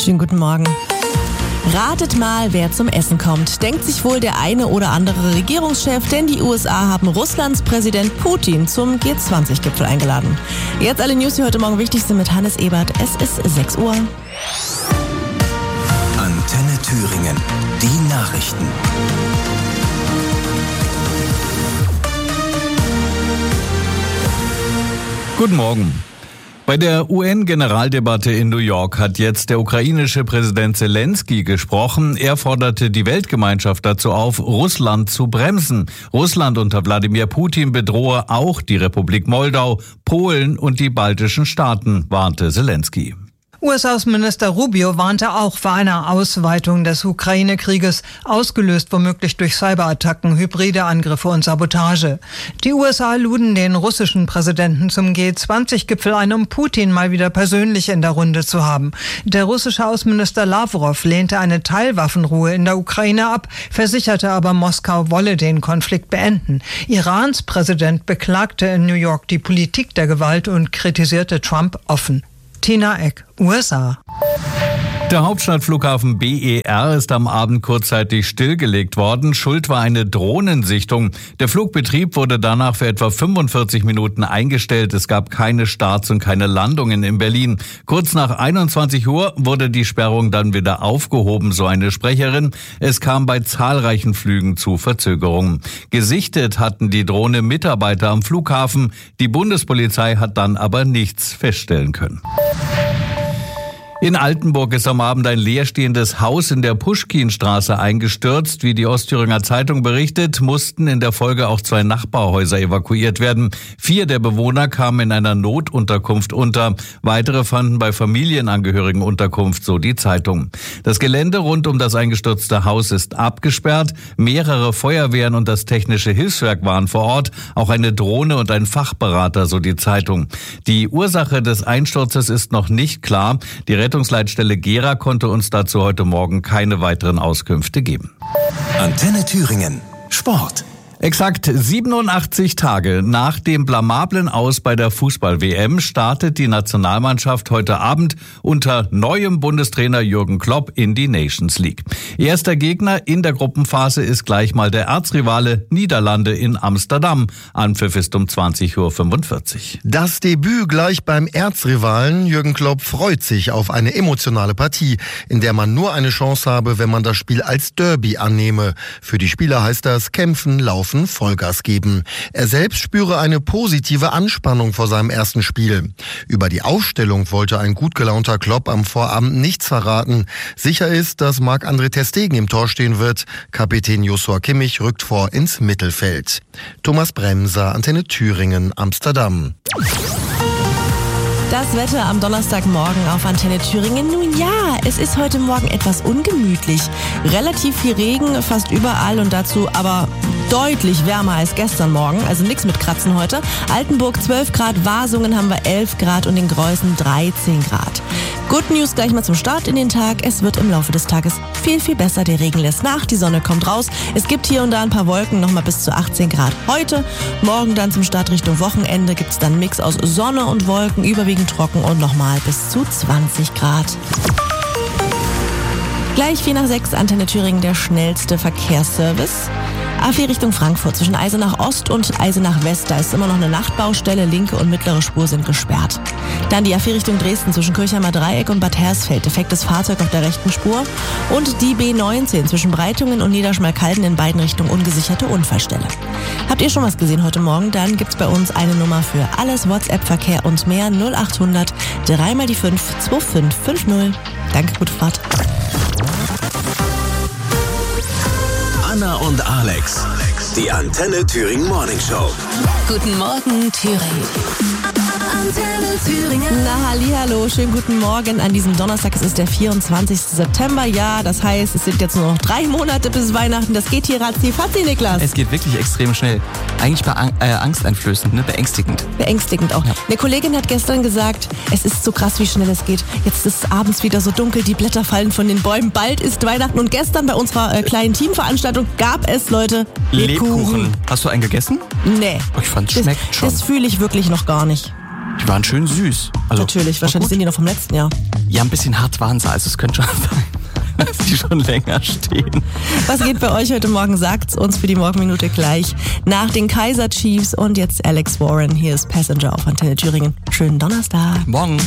Schönen guten Morgen. Ratet mal, wer zum Essen kommt. Denkt sich wohl der eine oder andere Regierungschef, denn die USA haben Russlands Präsident Putin zum G20-Gipfel eingeladen. Jetzt alle News, die heute Morgen wichtig sind mit Hannes Ebert. Es ist 6 Uhr. Antenne Thüringen. Die Nachrichten. Guten Morgen. Bei der UN-Generaldebatte in New York hat jetzt der ukrainische Präsident Zelensky gesprochen. Er forderte die Weltgemeinschaft dazu auf, Russland zu bremsen. Russland unter Wladimir Putin bedrohe auch die Republik Moldau, Polen und die baltischen Staaten, warnte Zelensky. US-Außenminister Rubio warnte auch vor einer Ausweitung des Ukraine-Krieges, ausgelöst womöglich durch Cyberattacken, hybride Angriffe und Sabotage. Die USA luden den russischen Präsidenten zum G20-Gipfel ein, um Putin mal wieder persönlich in der Runde zu haben. Der russische Außenminister Lavrov lehnte eine Teilwaffenruhe in der Ukraine ab, versicherte aber, Moskau wolle den Konflikt beenden. Irans Präsident beklagte in New York die Politik der Gewalt und kritisierte Trump offen. Tina Eck, USA. Der Hauptstadtflughafen BER ist am Abend kurzzeitig stillgelegt worden. Schuld war eine Drohnensichtung. Der Flugbetrieb wurde danach für etwa 45 Minuten eingestellt. Es gab keine Starts und keine Landungen in Berlin. Kurz nach 21 Uhr wurde die Sperrung dann wieder aufgehoben, so eine Sprecherin. Es kam bei zahlreichen Flügen zu Verzögerungen. Gesichtet hatten die Drohne Mitarbeiter am Flughafen. Die Bundespolizei hat dann aber nichts feststellen können. In Altenburg ist am Abend ein leerstehendes Haus in der Puschkinstraße eingestürzt. Wie die Ostthüringer Zeitung berichtet, mussten in der Folge auch 2 Nachbarhäuser evakuiert werden. 4 der Bewohner kamen in einer Notunterkunft unter. Weitere fanden bei Familienangehörigen Unterkunft, so die Zeitung. Das Gelände rund um das eingestürzte Haus ist abgesperrt. Mehrere Feuerwehren und das Technische Hilfswerk waren vor Ort. Auch eine Drohne und ein Fachberater, so die Zeitung. Die Ursache des Einsturzes ist noch nicht klar. Die Rettungsleitstelle Gera konnte uns dazu heute Morgen keine weiteren Auskünfte geben. Antenne Thüringen. Sport. Exakt 87 Tage nach dem blamablen Aus bei der Fußball-WM startet die Nationalmannschaft heute Abend unter neuem Bundestrainer Jürgen Klopp in die Nations League. Erster Gegner in der Gruppenphase ist gleich mal der Erzrivale Niederlande in Amsterdam. Anpfiff ist um 20:45 Uhr. Das Debüt gleich beim Erzrivalen. Jürgen Klopp freut sich auf eine emotionale Partie, in der man nur eine Chance habe, wenn man das Spiel als Derby annehme. Für die Spieler heißt das kämpfen, laufen, Vollgas geben. Er selbst spüre eine positive Anspannung vor seinem ersten Spiel. Über die Aufstellung wollte ein gut gelaunter Klopp am Vorabend nichts verraten. Sicher ist, dass Marc-André ter Stegen im Tor stehen wird. Kapitän Joshua Kimmich rückt vor ins Mittelfeld. Thomas Bremser, Antenne Thüringen, Amsterdam. Das Wetter am Donnerstagmorgen auf Antenne Thüringen. Nun ja, es ist heute Morgen etwas ungemütlich. Relativ viel Regen, fast überall und dazu aber deutlich wärmer als gestern Morgen. Also nichts mit Kratzen heute. Altenburg 12 Grad, Wasungen haben wir 11 Grad und in Greußen 13 Grad. Good News gleich mal zum Start in den Tag. Es wird im Laufe des Tages viel, viel besser. Der Regen lässt nach, die Sonne kommt raus. Es gibt hier und da ein paar Wolken, nochmal bis zu 18 Grad heute. Morgen dann zum Start Richtung Wochenende gibt es dann einen Mix aus Sonne und Wolken, überwiegend trocken und nochmal bis zu 20 Grad. Gleich 4:06, Antenne Thüringen, der schnellste Verkehrsservice. A4 Richtung Frankfurt zwischen Eisenach Ost und Eisenach West. Da ist immer noch eine Nachtbaustelle. Linke und mittlere Spur sind gesperrt. Dann die A4 Richtung Dresden zwischen Kirchheimer Dreieck und Bad Hersfeld. Defektes Fahrzeug auf der rechten Spur. Und die B19 zwischen Breitungen und Niederschmalkalden in beiden Richtungen ungesicherte Unfallstelle. Habt ihr schon was gesehen heute Morgen? Dann gibt's bei uns eine Nummer für alles WhatsApp-Verkehr und mehr. 0800 3 mal die 5 2550. Danke, gute Fahrt. Anna und Alex, die Antenne Thüringen Morning Show. Guten Morgen, Thüringen. Antenne Thüringen. Na, hallihallo, schönen guten Morgen an diesem Donnerstag. Es ist der 24. September. Ja, das heißt, es sind jetzt nur noch 3 Monate bis Weihnachten. Das geht hier ratzi-fatzi, Niklas. Es geht wirklich extrem schnell. Eigentlich angsteinflößend, ne? Beängstigend. Beängstigend auch. Ja. Eine Kollegin hat gestern gesagt, es ist so krass, wie schnell es geht. Jetzt ist es abends wieder so dunkel, die Blätter fallen von den Bäumen. Bald ist Weihnachten und gestern bei unserer kleinen Teamveranstaltung gab es, Leute, Lebkuchen. Hast du einen gegessen? Nee. Ich fand, es schmeckt schon. Das fühle ich wirklich noch gar nicht. Die waren schön süß. Also, Natürlich, wahrscheinlich sind die noch vom letzten Jahr. Ja, ein bisschen hart waren sie, also es könnte schon sein, dass die schon länger stehen. Was geht bei euch heute Morgen? Sagt's uns für die Morgenminute gleich. Nach den Kaiser Chiefs und jetzt Alex Warren. Hier ist Passenger auf Antenne Thüringen. Schönen Donnerstag. Morgen.